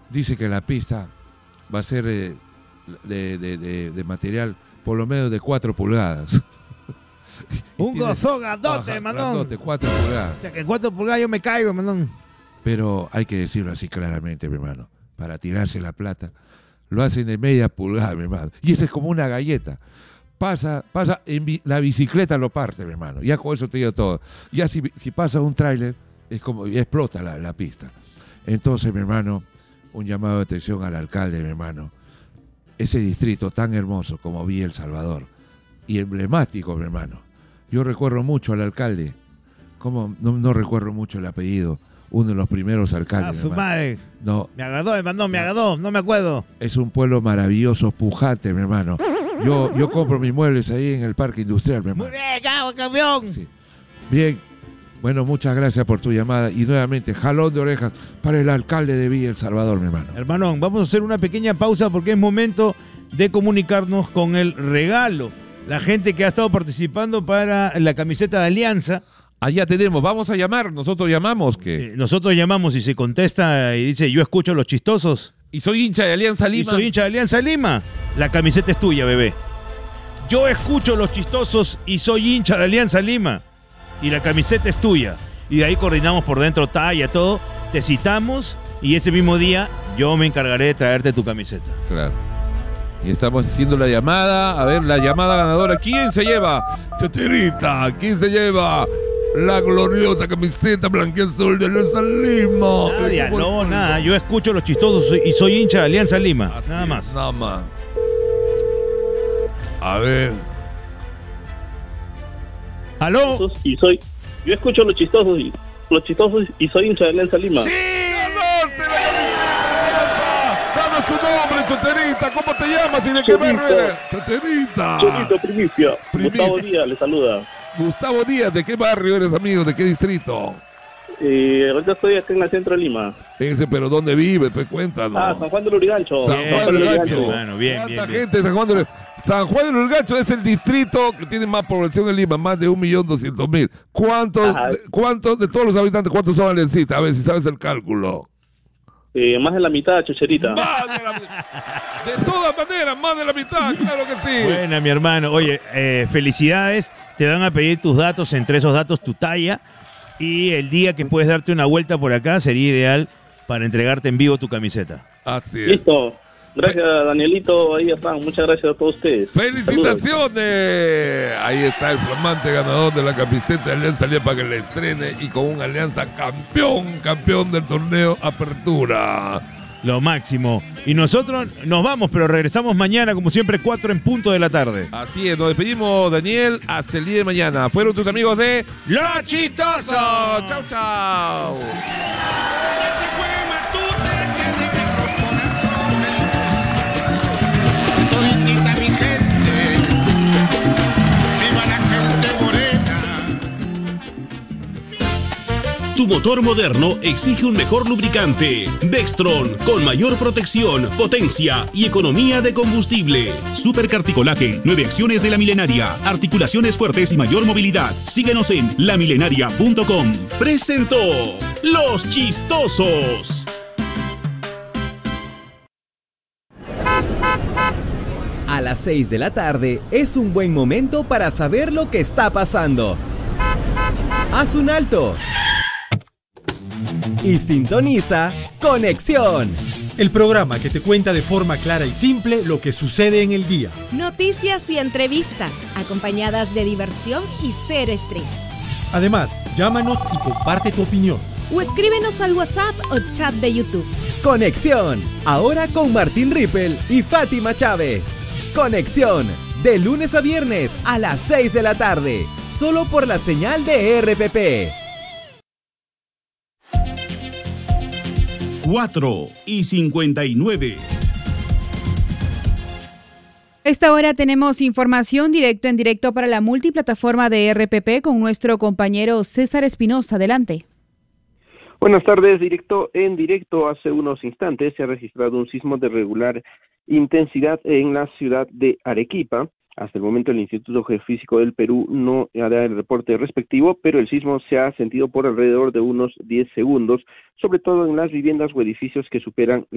Dice que la pista va a ser de material por lo menos de 4 pulgadas. Un gozón grandote, Manón. Grandote, 4 pulgadas. O sea, que en 4 pulgadas yo me caigo, Manón. Pero hay que decirlo así claramente, mi hermano. Para tirarse la plata, lo hacen de media pulgada, mi hermano. Y ese es como una galleta. Pasa, la bicicleta lo parte, mi hermano. Ya con eso te digo todo. Ya si pasa un tráiler, es como, ya explota la pista. Entonces, mi hermano, un llamado de atención al alcalde, mi hermano. Ese distrito tan hermoso como Villa El Salvador y emblemático, mi hermano. Yo recuerdo mucho al alcalde. ¿Cómo? No recuerdo mucho el apellido. Uno de los primeros alcaldes. A su madre. No. Me agradó, hermano, me agradó. No me acuerdo. Es un pueblo maravilloso, pujante, mi hermano. Yo compro mis muebles ahí en el Parque Industrial, mi hermano. Muy bien, cabo, campeón. Sí. Bien. Bueno, muchas gracias por tu llamada. Y nuevamente, jalón de orejas para el alcalde de Villa El Salvador, mi hermano. Hermano, vamos a hacer una pequeña pausa porque es momento de comunicarnos con el regalo. La gente que ha estado participando para la camiseta de Alianza. Allá tenemos, vamos a llamar, nosotros llamamos. Sí, nosotros llamamos y se contesta y dice, yo escucho los chistosos. Y soy hincha de Alianza Lima. Y soy hincha de Alianza Lima. La camiseta es tuya, bebé. Yo escucho los chistosos y soy hincha de Alianza Lima. Y la camiseta es tuya. Y de ahí coordinamos por dentro talla, todo. Te citamos y ese mismo día yo me encargaré de traerte tu camiseta. Claro. Y estamos haciendo la llamada. A ver, la llamada ganadora. ¿Quién se lleva? Chacherita. ¿Quién se lleva la gloriosa camiseta blanquiazul de Alianza Lima? Nadie, no, nada. Yo escucho los chistosos y soy hincha de Alianza Lima. Así nada más. Nada más. A ver. ¿Aló? Yo escucho los chistosos y soy hincha de Alianza Lima. ¡Sí! ¡Ganaste la camiseta! ¡Dame tu nombre, Choterita! ¿Cómo te llamas y de qué barrio eres? ¡Choterita! Chorito, primicia. Gustavo Díaz le saluda. Gustavo Díaz, ¿de qué barrio eres, amigo? ¿De qué distrito? Ahorita estoy acá en el centro de Lima. Pero ¿dónde vives? Pues cuéntanos. San Juan del Urigancho. San Juan del Urigancho. Bueno, bien, ¿Cuánta bien. gente de San Juan del Urigancho? San Juan del Urigancho es el distrito que tiene más población en Lima, más de 1.200.000. ¿Cuántos de todos los habitantes, cuántos son aliancistas? A ver si sabes el cálculo. Más de la mitad, Chocherita. Más de la mitad. De todas maneras, más de la mitad, claro que sí. Buena, mi hermano. Oye, felicidades. Te van a pedir tus datos, entre esos datos tu talla. Y el día que puedes darte una vuelta por acá sería ideal para entregarte en vivo tu camiseta. Así es. Listo. Gracias, Danielito. Ahí están. Muchas gracias a todos ustedes. ¡Felicitaciones! Saludos. Ahí está el flamante ganador de la camiseta de Alianza Lima para que la estrene y con un Alianza campeón del torneo Apertura. Lo máximo. Y nosotros nos vamos, pero regresamos mañana, como siempre, 4 en punto de la tarde. Así es, nos despedimos, Daniel, hasta el día de mañana. Fueron tus amigos de ¡Los Chistosos! ¡Chau, chau! Tu motor moderno exige un mejor lubricante. Vextron, con mayor protección, potencia y economía de combustible. Supercarticolaje, 9 acciones de La Milenaria. Articulaciones fuertes y mayor movilidad. Síguenos en lamilenaria.com. Presentó Los Chistosos. A las 6 de la tarde es un buen momento para saber lo que está pasando. Haz un alto y sintoniza Conexión, el programa que te cuenta de forma clara y simple lo que sucede en el día. Noticias y entrevistas, acompañadas de diversión y cero estrés. Además, llámanos y comparte tu opinión. O escríbenos al WhatsApp o chat de YouTube. Conexión, ahora con Martín Rippel y Fátima Chávez. Conexión, de lunes a viernes a las 6 de la tarde, solo por la señal de RPP. 4:59. Esta hora tenemos información en directo para la multiplataforma de RPP con nuestro compañero César Espinosa. Adelante. Buenas tardes, en directo. Hace unos instantes se ha registrado un sismo de regular intensidad en la ciudad de Arequipa. Hasta el momento el Instituto Geofísico del Perú no hará el reporte respectivo, pero el sismo se ha sentido por alrededor de unos 10 segundos, sobre todo en las viviendas o edificios que superan